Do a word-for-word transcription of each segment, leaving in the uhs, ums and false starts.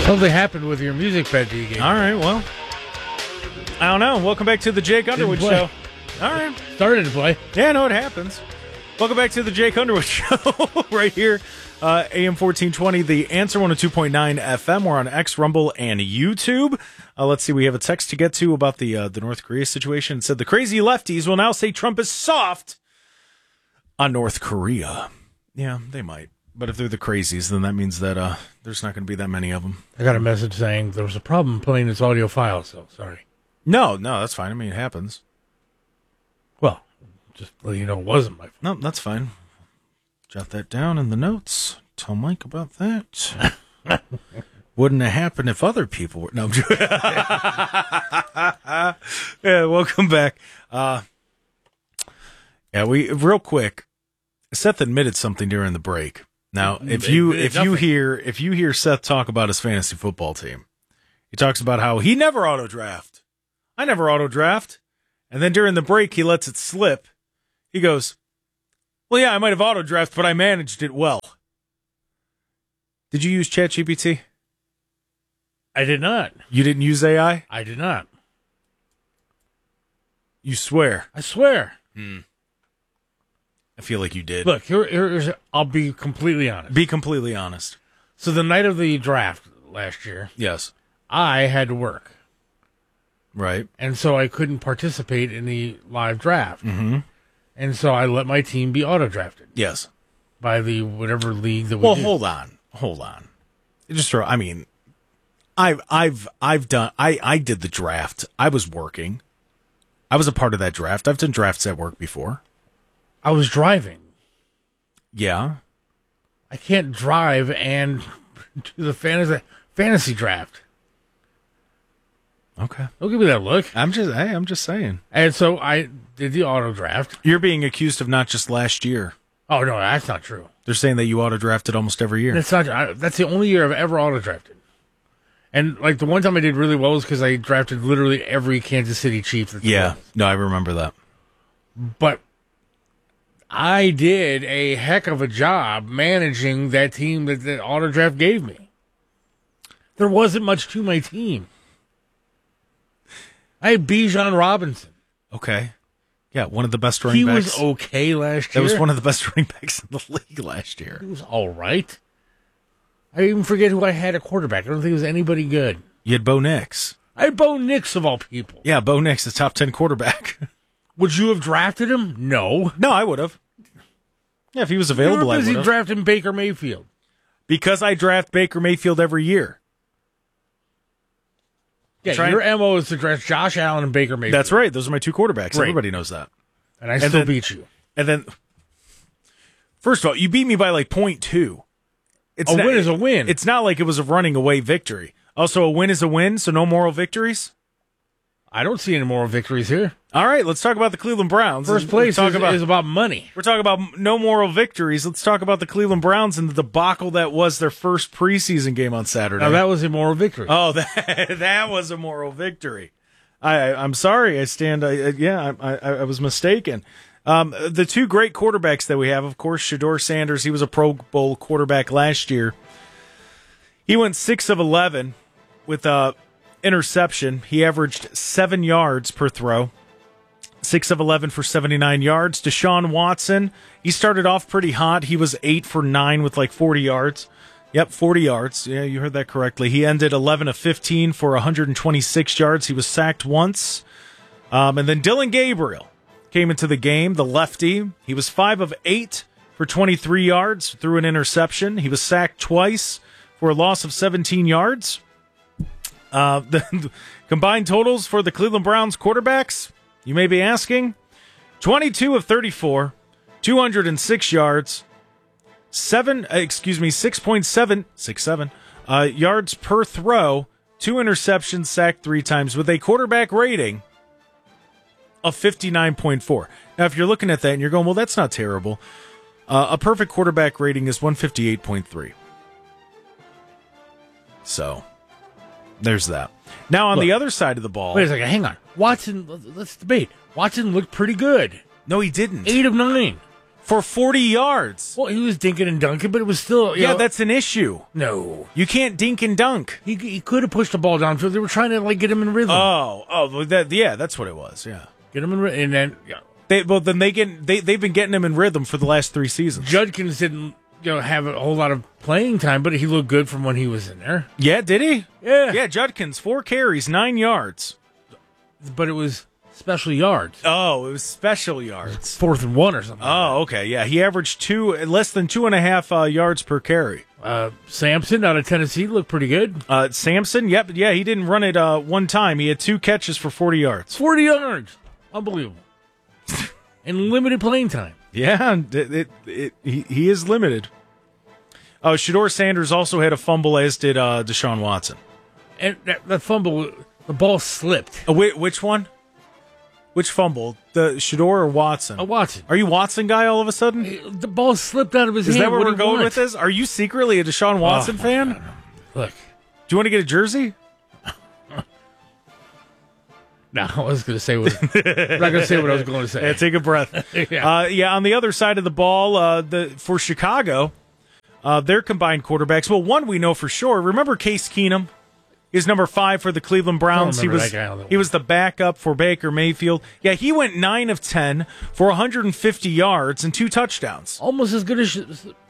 Something happened with your music bed that you gave. All right, well, I don't know. Welcome back to the Jake Underwood Didn't Show. play. All right. Started to play. Yeah, no, it happens. Welcome back to the Jake Underwood Show right here, uh, A M fourteen twenty, the Answer one oh two point nine F M. We're on X, Rumble, and YouTube. Uh, let's see, we have a text to get to about the uh, the North Korea situation. It said the crazy lefties will now say Trump is soft on North Korea. Yeah, they might. But if they're the crazies, then that means that uh, there's not going to be that many of them. I got a message saying there was a problem playing this audio file, so sorry. No, no, that's fine. I mean, it happens. Well, just let you know it wasn't my fault. No, that's fine. Jot that down in the notes. Tell Mike about that. Wouldn't have happened if other people were. No, I'm joking. Yeah, welcome back. Uh, yeah, we real quick. Seth admitted something during the break. Now, if you if you hear if you hear Seth talk about his fantasy football team, he talks about how he never auto draft. I never auto draft, and then during the break he lets it slip. He goes, "Well, yeah, I might have auto draft, but I managed it well." Did you use ChatGPT? I did not. You didn't use A I? I did not. You swear? I swear. Hmm. I feel like you did. Look, here, here's. I'll be completely honest. Be completely honest. So the night of the draft last year, Yes. I had to work, Right. and so I couldn't participate in the live draft. Mm-hmm. And so I let my team be auto drafted Yes. by the whatever league that we Well, do. hold on. Hold on. Just throw, I mean, I've, I've, I've done, I, I did the draft. I was working. I was a part of that draft. I've done drafts at work before. I was driving. Yeah. I can't drive and do the fantasy fantasy draft. Okay. Don't give me that look. I'm just, hey, I'm just saying. And so I did the auto draft. You're being accused of not just last year. Oh no, that's not true. They're saying that you auto drafted almost every year. That's not. I, that's the only year I've ever auto drafted. And like the one time I did really well was because I drafted literally every Kansas City Chief. That's Yeah. was. No, I remember that. But I did a heck of a job managing that team that the auto draft gave me. There wasn't much to my team. I had Bijan Robinson. Okay. Yeah, one of the best running He backs. was okay last That year. was one of the best running backs in the league last year. He was all right. I even forget who I had at quarterback. I don't think it was anybody good. You had Bo Nix. I had Bo Nix of all people. Yeah, Bo Nix, the top ten quarterback. Would you have drafted him? No. No, I would have. Yeah, if he was You available, were I busy would have. drafting Baker Mayfield. Because I draft Baker Mayfield every year. Yeah, Trying- your M O is to draft Josh Allen and Baker Mayfield. That's right. Those are my two quarterbacks. Right. Everybody knows that. And I still then- beat you. And then, first of all, you beat me by like point two. It's A not, win is a win. It's not like it was a running away victory. Also, a win is a win, so no moral victories. I don't see any moral victories here. All right, let's talk about the Cleveland Browns. First Let's place talk is, about, is about money. We're talking about no moral victories. Let's talk about the Cleveland Browns and the debacle that was their first preseason game on Saturday. Now, that was a moral victory. Oh, that that was a moral victory. I, I'm sorry. I stand. I, I, yeah, I, I, I was mistaken. Um, the two great quarterbacks that we have, of course, Shedeur Sanders. He was a Pro Bowl quarterback last year. He went six of eleven with a interception. He averaged seven yards per throw. Six of eleven for seventy-nine yards. Deshaun Watson, he started off pretty hot. He was eight for nine with like forty yards. Yep, forty yards. Yeah, you heard that correctly. He ended eleven of fifteen for one hundred twenty-six yards. He was sacked once. Um, and then Dylan Gabriel came into the game, the lefty. He was five of eight for twenty-three yards, threw an interception. He was sacked twice for a loss of seventeen yards. Uh, the combined totals for the Cleveland Browns quarterbacks, you may be asking, twenty-two of thirty-four, two hundred six yards, seven, uh, excuse me, six point seven, six seven uh, yards per throw, two interceptions, sacked three times, with a quarterback rating of fifty-nine point four. Now, if you're looking at that and you're going, well, that's not terrible. Uh, a perfect quarterback rating is one fifty-eight point three. So, there's that. Now, on Look, the other side of the ball... Wait a second, hang on. Watson, let's debate. Watson looked pretty good. No, he didn't. Eight of nine. for forty yards. Well, he was dinking and dunking, but it was still... You Yeah, know, that's an issue. No. You can't dink and dunk. He, he could have pushed the ball downfield. They were trying to, like, get him in rhythm. Oh, oh, well, that, yeah, that's what it was, yeah. Get him in rhythm. And then, yeah. They, well, then they get, they, they've been getting him in rhythm for the last three seasons. Judkins didn't, you know, have a whole lot of playing time, but he looked good from when he was in there. Yeah, did he? Yeah. Yeah, Judkins, four carries, nine yards. But it was special yards. Oh, it was special yards. Fourth and one or something. Oh, okay, yeah. He averaged two, less than two and a half uh, yards per carry. Uh, Sampson out of Tennessee looked pretty good. Uh, Sampson, yep, yeah, he didn't run it uh, one time. He had two catches for forty yards. forty yards. Unbelievable. And limited playing time. Yeah, it, it, it, he, he is limited. Oh, Shedeur Sanders also had a fumble, as did uh, Deshaun Watson. And that, that fumble, the ball slipped. Uh, wait, which one? Which fumble? The Shedeur or Watson? Uh, Watson. Are you Watson guy all of a sudden? The ball slipped out of his Is hand. that where What we're do you going want? with this? Are you secretly a Deshaun Watson Oh, fan? God. Look. Do you want to get a jersey? No, I was going to say what I'm not going to say what I was going to say. Yeah, take a breath. yeah. Uh, yeah, on the other side of the ball, uh, the for Chicago, uh, their combined quarterbacks. Well, one we know for sure. Remember Case Keenum is number five for the Cleveland Browns. He remember was that guy on the he was the backup for Baker Mayfield. Yeah, he went nine of ten for one hundred fifty yards and two touchdowns. Almost as good as,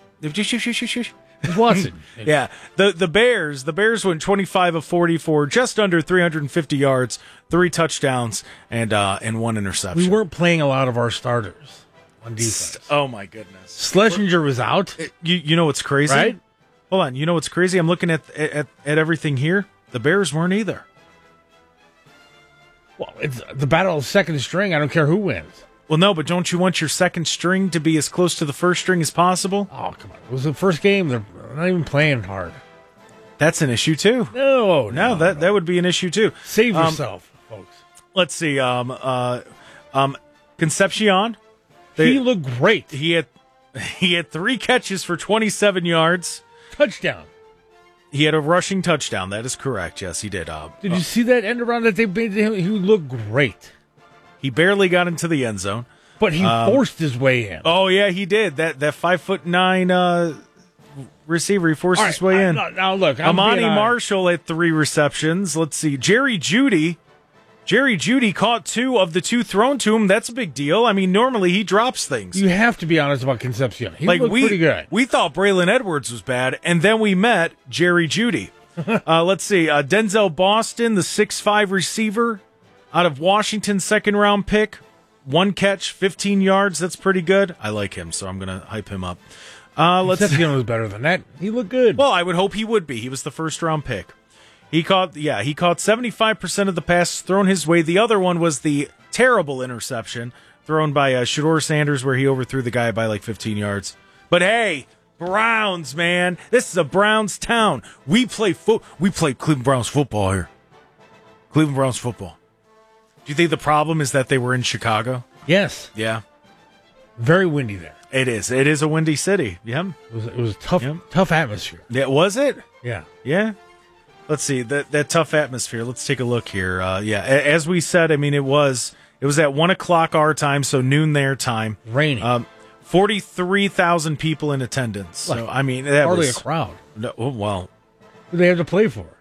as Watson. Yeah, the the Bears, the Bears went twenty-five of forty for just under three hundred fifty yards, three touchdowns, and uh, and one interception. We weren't playing a lot of our starters on defense. Oh my goodness, Schlesinger was out, you you know what's crazy? right? Hold on, you know what's crazy? I'm looking at at at everything here. The Bears weren't either. Well, it's the battle of second string. I don't care who wins. Well, no, but don't you want your second string to be as close to the first string as possible? Oh, come on. It was the first game. They're not even playing hard. That's an issue too. No, no. No, that that would be an issue too. Save Um, yourself, folks. Let's see. Um, uh, um, Concepcion. They- He looked great. He had he had three catches for twenty-seven yards. Touchdown. He had a rushing touchdown. That is correct. Yes, he did. Uh, Did you see that end around that they made to him? He looked great. he barely got into the end zone. But he forced his way in. Oh yeah, he did. That that five foot nine uh, receiver, he forced All his right, way I- in. Now, now look, I'm Amani being honest. Marshall had three receptions. Let's see. Jerry Jeudy. Jerry Jeudy caught two of the two thrown to him. That's a big deal. I mean, normally he drops things. You have to be honest about Concepcion. He like looked we, pretty good. we thought Braylon Edwards was bad, and then we met Jerry Jeudy. uh, let's see. Uh, Denzel Boston, the six five receiver out of Washington, second round pick. One catch, fifteen yards. That's pretty good. I like him, so I'm going to hype him up. Uh, let's Concepcion was better than that. He looked good. Well, I would hope he would be. He was the first round pick. He caught, yeah, he caught seventy-five percent of the passes thrown his way. The other one was the terrible interception thrown by uh, Shedeur Sanders, where he overthrew the guy by like fifteen yards. But hey, Browns, man, this is a Browns town. We play fo- We play Cleveland Browns football here. Cleveland Browns football. Do you think the problem is that they were in Chicago? yes, Yeah, very windy there. it is. It is a windy city. Yeah, It was, it was a tough, Yep. tough atmosphere. yeah. Was it? Yeah. Yeah. Let's see that that tough atmosphere. Let's take a look here. Uh, yeah, a- as we said, I mean it was it was at one o'clock our time, so noon their time. Raining. Um, Forty three thousand people in attendance. So I mean that Hardly was a crowd. no, oh, well, Who they have to play for?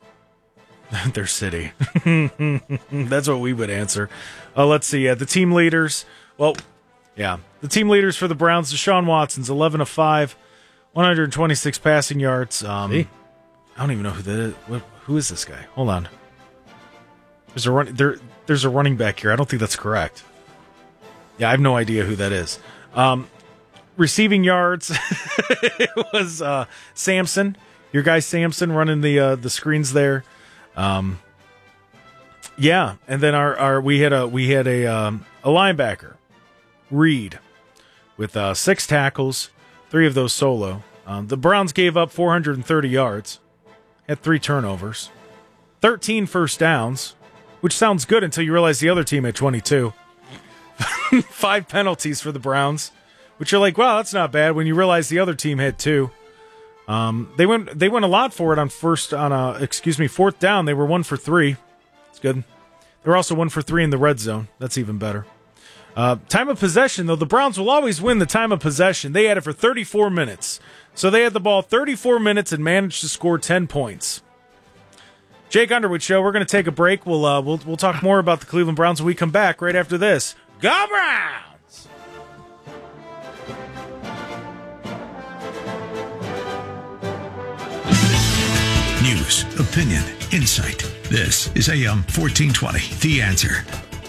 their city. That's what we would answer. Uh, let's see. Uh, the team leaders. Well, yeah, the team leaders for the Browns. Deshaun Watson's eleven of five, one hundred twenty six passing yards. Um, See? I don't even know who that is. What, who is this guy? Hold on. There's a run, there. There's a running back here. I don't think that's correct. Yeah, I have no idea who that is. Um, receiving yards. It was uh, Sampson, your guy Sampson, running the uh, the screens there. Um, yeah, and then our, our we had a we had a um, a linebacker, Reed, with uh, six tackles, three of those solo. Um, the Browns gave up four hundred thirty yards. Had three turnovers, thirteen first downs, which sounds good until you realize the other team had twenty-two. Five penalties for the Browns, which you're like, wow, that's not bad when you realize the other team had two. Um, they went they went a lot for it on first on a excuse me fourth down. They were one for three. It's good. They were also one for three in the red zone. That's even better. Uh, time of possession, though, the Browns will always win the time of possession. They had it for thirty-four minutes. So they had the ball thirty-four minutes and managed to score ten points. Jake Underwood Show, we're going to take a break. We'll, uh, we'll, we'll talk more about the Cleveland Browns when we come back right after this. Go Browns! News, opinion, insight. This is A M fourteen twenty, The Answer.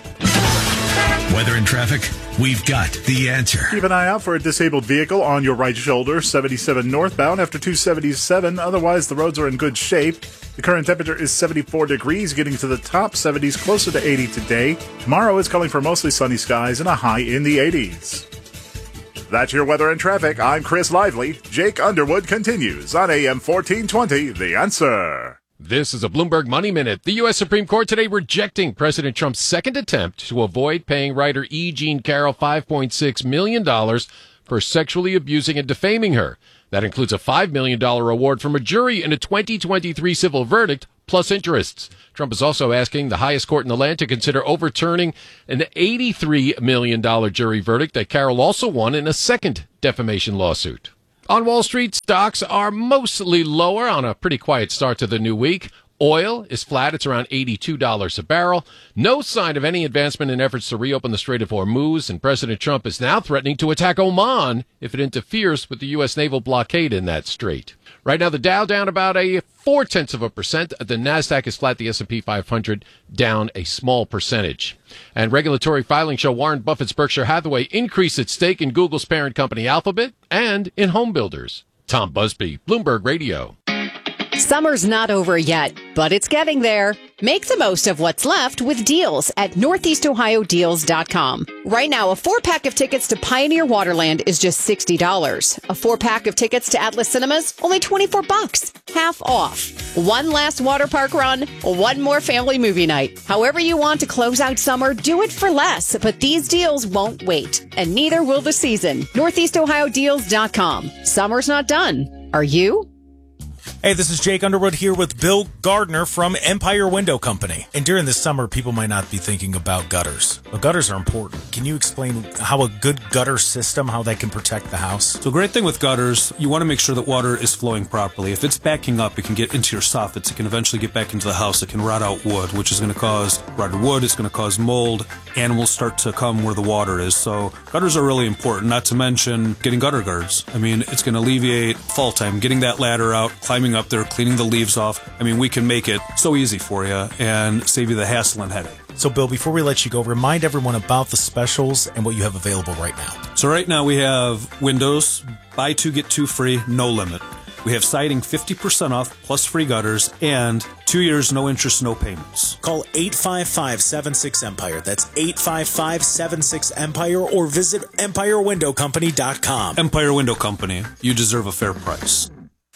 Weather and traffic, we've got the answer. Keep an eye out for a disabled vehicle on your right shoulder, seventy-seven northbound after two seventy-seven. Otherwise, the roads are in good shape. The current temperature is seventy-four degrees, getting to the top seventies, closer to eighty today. Tomorrow is calling for mostly sunny skies and a high in the eighties. That's your weather and traffic. I'm Chris Lively. Jake Underwood continues on A M fourteen twenty, The Answer. This is a Bloomberg Money Minute. The U S Supreme Court today rejecting President Trump's second attempt to avoid paying writer E. Jean Carroll five point six million dollars for sexually abusing and defaming her. That includes a five million dollars reward from a jury in a twenty twenty-three civil verdict, plus interests. Trump is also asking the highest court in the land to consider overturning an eighty-three million dollars jury verdict that Carroll also won in a second defamation lawsuit. On Wall Street, stocks are mostly lower on a pretty quiet start to the new week. Oil is flat. It's around eighty-two dollars a barrel. No sign of any advancement in efforts to reopen the Strait of Hormuz, and President Trump is now threatening to attack Oman if it interferes with the U S naval blockade in that strait. Right now, the Dow down about a four-tenths of a percent. The NASDAQ is flat. The S and P five hundred down a small percentage. And regulatory filings show Warren Buffett's Berkshire Hathaway increased its stake in Google's parent company Alphabet and in home builders. Tom Busby, Bloomberg Radio. Summer's not over yet, but it's getting there. Make the most of what's left with deals at northeast ohio deals dot com. Right now, a four-pack of tickets to Pioneer Waterland is just sixty dollars. A four-pack of tickets to Atlas Cinemas, only twenty-four bucks, half off. One last water park run, one more family movie night. However you want to close out summer, do it for less. But these deals won't wait, and neither will the season. northeast ohio deals dot com. Summer's not done. Are you? Hey, this is Jake Underwood here with Bill Gardner from Empire Window Company. And during the summer, people might not be thinking about gutters, but gutters are important. Can you explain how a good gutter system, how that can protect the house? So, great thing with gutters, you want to make sure that water is flowing properly. If it's backing up, it can get into your soffits. It can eventually get back into the house. It can rot out wood, which is going to cause rotted wood. It's going to cause mold. Animals start to come where the water is. So, gutters are really important, not to mention getting gutter guards. I mean, it's going to alleviate fall time, getting that ladder out, climbing up there, cleaning the leaves off. I mean, we can make it so easy for you and save you the hassle and headache. So, Bill, before we let you go, remind everyone about the specials and what you have available right now. So right now we have windows, buy two, get two free, no limit. We have siding fifty percent off, plus free gutters, and two years, no interest, no payments. Call eight five five, seven six, EMPIRE. That's eight five five, seven six, EMPIRE, or visit empire window company dot com. Empire Window Company. You deserve a fair price.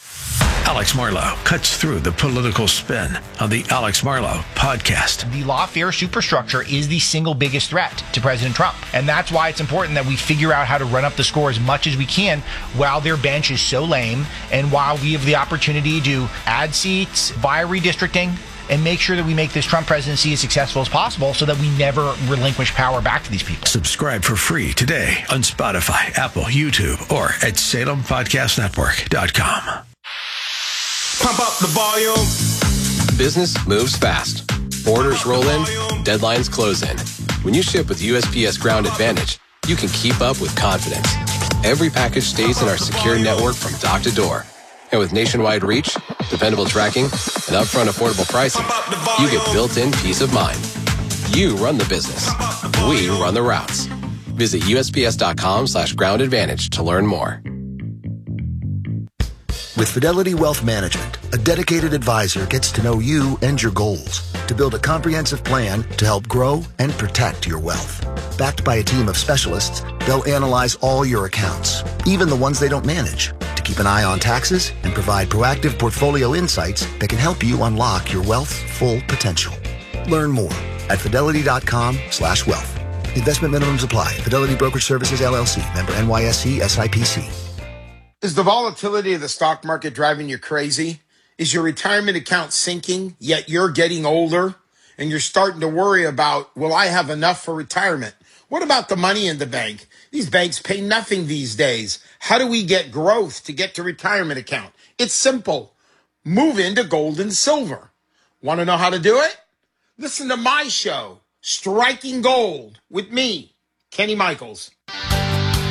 Alex Marlow cuts through the political spin on the Alex Marlow podcast. The lawfare superstructure is the single biggest threat to President Trump. And that's why it's important that we figure out how to run up the score as much as we can while their bench is so lame and while we have the opportunity to add seats via redistricting and make sure that we make this Trump presidency as successful as possible so that we never relinquish power back to these people. Subscribe for free today on Spotify, Apple, YouTube, or at salem podcast network dot com. Pump up the volume. Business moves fast. Orders roll in, deadlines close in. When you ship with U S P S Ground Advantage, you can keep up with confidence. Every package stays in our secure network from dock to door. And with nationwide reach, dependable tracking, and upfront affordable pricing, you get built-in peace of mind. You run the business. We run the routes. Visit U S P S dot com slash ground advantage to learn more. With Fidelity Wealth Management, a dedicated advisor gets to know you and your goals to build a comprehensive plan to help grow and protect your wealth. Backed by a team of specialists, they'll analyze all your accounts, even the ones they don't manage, to keep an eye on taxes and provide proactive portfolio insights that can help you unlock your wealth's full potential. Learn more at fidelity dot com slash wealth. Investment minimums apply. Fidelity Brokerage Services, L L C. Member N Y S E S I P C. Is the volatility of the stock market driving you crazy? Is your retirement account sinking, yet you're getting older and you're starting to worry about, will I have enough for retirement? What about the money in the bank? These banks pay nothing these days. How do we get growth to get to retirement account? It's simple. Move into gold and silver. Want to know how to do it? Listen to my show, Striking Gold, with me, Kenny Michaels.